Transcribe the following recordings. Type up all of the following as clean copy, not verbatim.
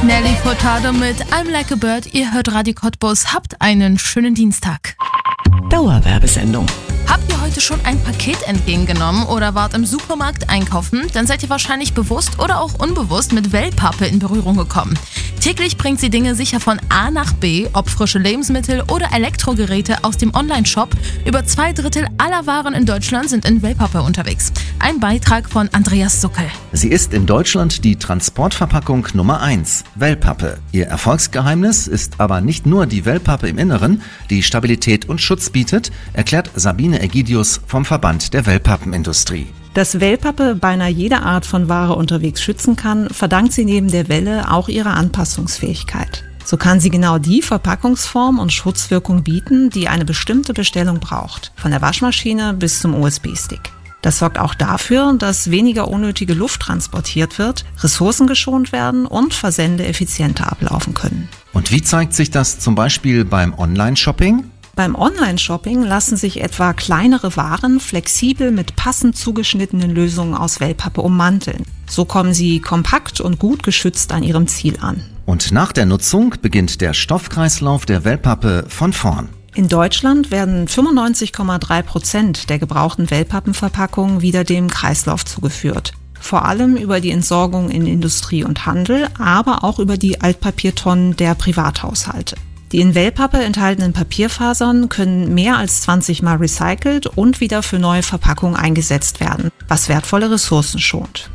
Nelly Furtado mit I'm Like a Bird. Ihr hört Radio Cottbus. Habt einen schönen Dienstag. Dauerwerbesendung. Habt ihr heute schon ein Paket entgegengenommen oder wart im Supermarkt einkaufen? Dann seid ihr wahrscheinlich bewusst oder auch unbewusst mit Wellpappe in Berührung gekommen. Täglich bringt sie Dinge sicher von A nach B, ob frische Lebensmittel oder Elektrogeräte aus dem Onlineshop. Über 2/3 aller Waren in Deutschland sind in Wellpappe unterwegs. Ein Beitrag von Andreas Suckel. Sie ist in Deutschland die Transportverpackung Nummer 1, Wellpappe. Ihr Erfolgsgeheimnis ist aber nicht nur die Wellpappe im Inneren, die Stabilität und Schutz bietet, erklärt Sabine Egidius vom Verband der Wellpappenindustrie. Dass Wellpappe beinahe jede Art von Ware unterwegs schützen kann, verdankt sie neben der Welle auch ihrer Anpassungsfähigkeit. So kann sie genau die Verpackungsform und Schutzwirkung bieten, die eine bestimmte Bestellung braucht, von der Waschmaschine bis zum USB-Stick. Das sorgt auch dafür, dass weniger unnötige Luft transportiert wird, Ressourcen geschont werden und Versände effizienter ablaufen können. Und wie zeigt sich das zum Beispiel beim Online-Shopping? Beim Online-Shopping lassen sich etwa kleinere Waren flexibel mit passend zugeschnittenen Lösungen aus Wellpappe ummanteln. So kommen sie kompakt und gut geschützt an ihrem Ziel an. Und nach der Nutzung beginnt der Stoffkreislauf der Wellpappe von vorn. In Deutschland werden 95,3% der gebrauchten Wellpappenverpackungen wieder dem Kreislauf zugeführt. Vor allem über die Entsorgung in Industrie und Handel, aber auch über die Altpapiertonnen der Privathaushalte. Die in Wellpappe enthaltenen Papierfasern können mehr als 20 Mal recycelt und wieder für neue Verpackungen eingesetzt werden, was wertvolle Ressourcen schont.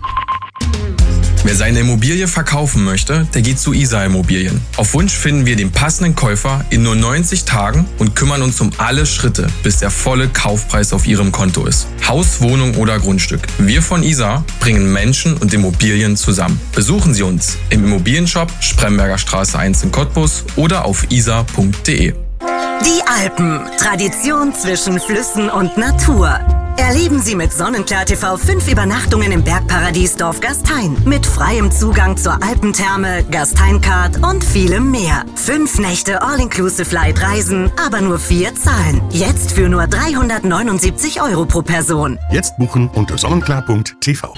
Wer seine Immobilie verkaufen möchte, der geht zu ISA Immobilien. Auf Wunsch finden wir den passenden Käufer in nur 90 Tagen und kümmern uns um alle Schritte, bis der volle Kaufpreis auf Ihrem Konto ist. Haus, Wohnung oder Grundstück. Wir von ISA bringen Menschen und Immobilien zusammen. Besuchen Sie uns im Immobilienshop Spremberger Straße 1 in Cottbus oder auf isa.de. Die Alpen. Tradition zwischen Flüssen und Natur. Erleben Sie mit Sonnenklar TV 5 Übernachtungen im Bergparadies Dorf Gastein. Mit freiem Zugang zur Alpentherme, Gastein-Card und vielem mehr. 5 Nächte All-Inclusive-Light-Reisen, aber nur 4 Zahlen. Jetzt für nur 379 € pro Person. Jetzt buchen unter sonnenklar.tv.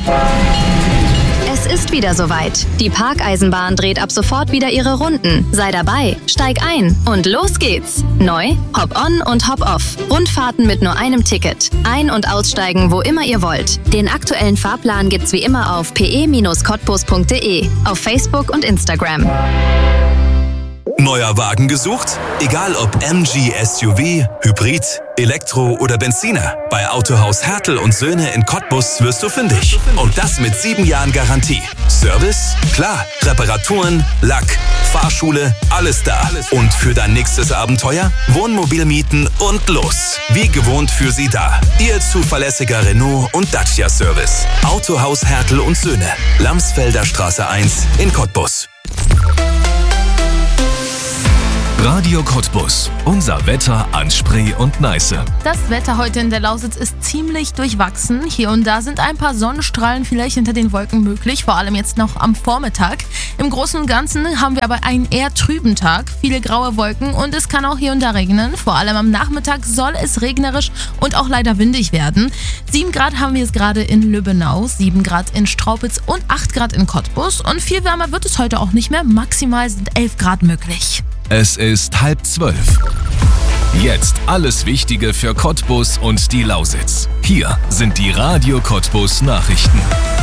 Es ist wieder soweit. Die Parkeisenbahn dreht ab sofort wieder ihre Runden. Sei dabei, steig ein und los geht's. Neu, Hop-on und Hop-off. Rundfahrten mit nur einem Ticket. Ein- und aussteigen, wo immer ihr wollt. Den aktuellen Fahrplan gibt's wie immer auf pe-cottbus.de, auf Facebook und Instagram. Neuer Wagen gesucht? Egal ob MG, SUV, Hybrid, Elektro oder Benziner. Bei Autohaus Hertel und Söhne in Cottbus wirst du fündig. Und das mit 7 Jahren Garantie. Service? Klar. Reparaturen, Lack, Fahrschule, alles da. Und für dein nächstes Abenteuer? Wohnmobil mieten und los. Wie gewohnt für Sie da. Ihr zuverlässiger Renault und Dacia Service. Autohaus Hertel und Söhne. Lamsfelder Straße 1 in Cottbus. Radio Cottbus. Unser Wetter an Spree und Neiße. Das Wetter heute in der Lausitz ist ziemlich durchwachsen. Hier und da sind ein paar Sonnenstrahlen vielleicht hinter den Wolken möglich, vor allem jetzt noch am Vormittag. Im Großen und Ganzen haben wir aber einen eher trüben Tag, viele graue Wolken und es kann auch hier und da regnen. Vor allem am Nachmittag soll es regnerisch und auch leider windig werden. 7 Grad haben wir es gerade in Lübbenau, 7 Grad in Straupitz und 8 Grad in Cottbus. Und viel wärmer wird es heute auch nicht mehr, maximal sind 11 Grad möglich. Es ist 11:30. Jetzt alles Wichtige für Cottbus und die Lausitz. Hier sind die Radio Cottbus Nachrichten.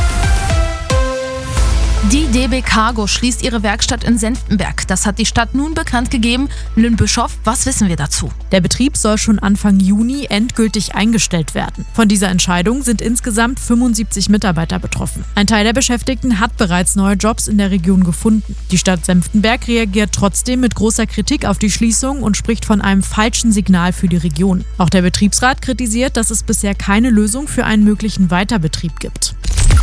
Die DB Cargo schließt ihre Werkstatt in Senftenberg. Das hat die Stadt nun bekannt gegeben. Lynn Bischoff, was wissen wir dazu? Der Betrieb soll schon Anfang Juni endgültig eingestellt werden. Von dieser Entscheidung sind insgesamt 75 Mitarbeiter betroffen. Ein Teil der Beschäftigten hat bereits neue Jobs in der Region gefunden. Die Stadt Senftenberg reagiert trotzdem mit großer Kritik auf die Schließung und spricht von einem falschen Signal für die Region. Auch der Betriebsrat kritisiert, dass es bisher keine Lösung für einen möglichen Weiterbetrieb gibt.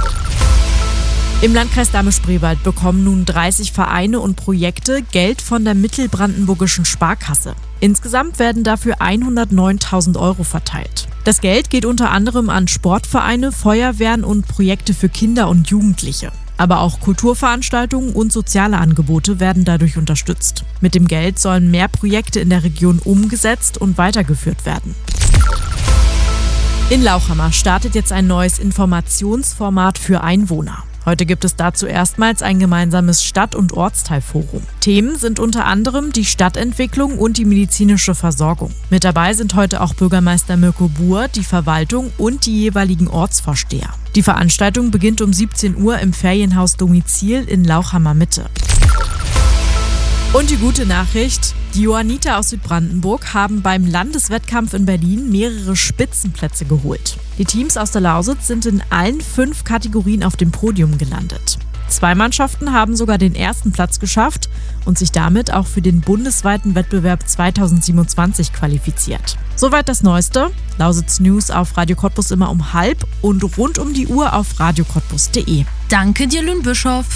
Im Landkreis Dahme-Spreewald bekommen nun 30 Vereine und Projekte Geld von der Mittelbrandenburgischen Sparkasse. Insgesamt werden dafür 109.000 € verteilt. Das Geld geht unter anderem an Sportvereine, Feuerwehren und Projekte für Kinder und Jugendliche. Aber auch Kulturveranstaltungen und soziale Angebote werden dadurch unterstützt. Mit dem Geld sollen mehr Projekte in der Region umgesetzt und weitergeführt werden. In Lauchhammer startet jetzt ein neues Informationsformat für Einwohner. Heute gibt es dazu erstmals ein gemeinsames Stadt- und Ortsteilforum. Themen sind unter anderem die Stadtentwicklung und die medizinische Versorgung. Mit dabei sind heute auch Bürgermeister Mirko Buhr, die Verwaltung und die jeweiligen Ortsvorsteher. Die Veranstaltung beginnt um 17 Uhr im Ferienhaus Domizil in Lauchhammer Mitte. Und die gute Nachricht, die Johanniter aus Südbrandenburg haben beim Landeswettkampf in Berlin mehrere Spitzenplätze geholt. Die Teams aus der Lausitz sind in allen 5 Kategorien auf dem Podium gelandet. 2 Mannschaften haben sogar den ersten Platz geschafft und sich damit auch für den bundesweiten Wettbewerb 2027 qualifiziert. Soweit das Neueste. Lausitz News auf Radio Cottbus immer um 12:30 und rund um die Uhr auf radiocottbus.de. Danke dir, Lynn Bischof.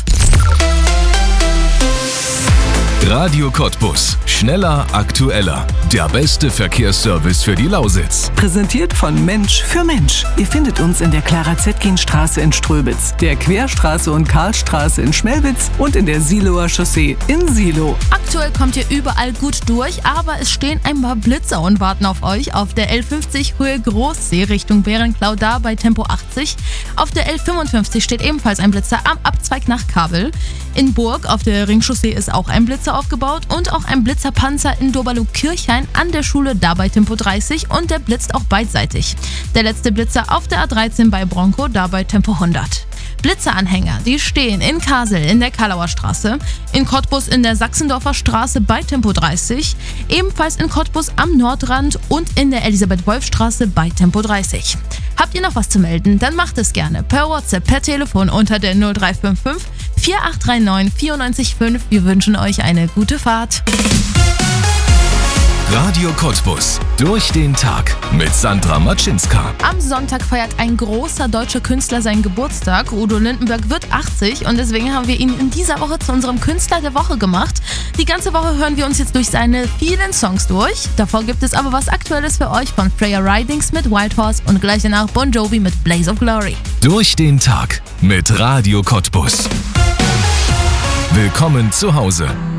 Radio Cottbus. Schneller, aktueller. Der beste Verkehrsservice für die Lausitz. Präsentiert von Mensch für Mensch. Ihr findet uns in der Clara-Zetkin-Straße in Ströbitz, der Querstraße und Karlstraße in Schmelwitz und in der Siloer Chaussee in Silo. Aktuell kommt ihr überall gut durch, aber es stehen ein paar Blitzer und warten auf euch. Auf der L50 Höhe Großsee Richtung Bärenklau da bei Tempo 80. Auf der L55 steht ebenfalls ein Blitzer am Abzweig nach Kabel. In Burg auf der Ringchaussee ist auch ein Blitzer aufgebaut und auch ein Blitzerpanzer in Doberloh-Kirchhain an der Schule da bei Tempo 30 und der blitzt auch beidseitig. Der letzte Blitzer auf der A13 bei Bronco da bei Tempo 100. Blitzeranhänger, die stehen in Kassel in der Kalauer Straße, in Cottbus in der Sachsendorfer Straße bei Tempo 30, ebenfalls in Cottbus am Nordrand und in der Elisabeth-Wolf-Straße bei Tempo 30. Habt ihr noch was zu melden? Dann macht es gerne per WhatsApp, per Telefon unter der 0355 4839 945. Wir wünschen euch eine gute Fahrt. Radio Cottbus. Durch den Tag mit Sandra Matschinska. Am Sonntag feiert ein großer deutscher Künstler seinen Geburtstag. Udo Lindenberg wird 80 und deswegen haben wir ihn in dieser Woche zu unserem Künstler der Woche gemacht. Die ganze Woche hören wir uns jetzt durch seine vielen Songs durch. Davor gibt es aber was Aktuelles für euch von Freya Ridings mit Wild Horse und gleich danach Bon Jovi mit Blaze of Glory. Durch den Tag mit Radio Cottbus. Willkommen zu Hause.